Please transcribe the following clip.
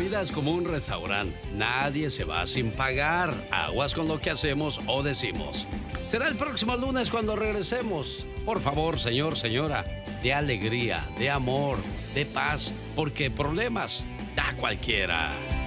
vida es como un restaurante. Nadie se va sin pagar. Aguas con lo que hacemos o decimos. Será el próximo lunes cuando regresemos. Por favor, señor, señora, de alegría, de amor, de paz, porque problemas da cualquiera.